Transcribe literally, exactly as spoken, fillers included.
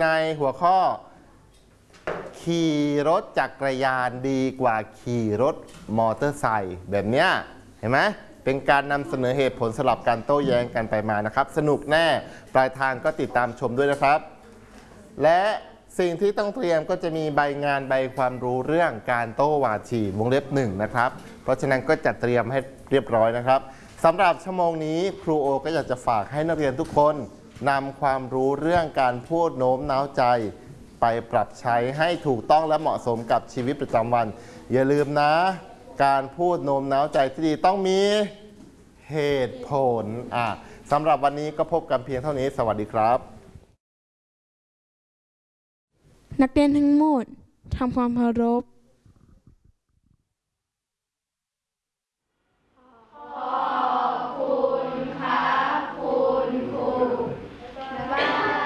ในหัวข้อขี่รถจักรยานดีกว่าขี่รถมอเตอร์ไซค์แบบเนี้ยเห็นไหมเป็นการนำเสนอเหตุผลสลับการโต้แย้งกันไปมานะครับสนุกแน่ปลายทางก็ติดตามชมด้วยนะครับและสิ่งที่ต้องเตรียมก็จะมีใบงานใบความรู้เรื่องการโต้วาทีวงเล็บหนึ่งนะครับเพราะฉะนั้นก็จัดเตรียมให้เรียบร้อยนะครับสำหรับชั่วโมงนี้ครูโอก็อยากจะฝากให้นักเรียนทุกคนนำความรู้เรื่องการพูดโน้มน้าวใจไปปรับใช้ให้ถูกต้องและเหมาะสมกับชีวิตประจำวันอย่าลืมนะการพูดโน้มน้าวใจที่ดีต้องมีเหตุผลอ่ะสำหรับวันนี้ก็พบกันเพียงเท่านี้สวัสดีครับนักเรียนทั้งหมดทำความเคารพ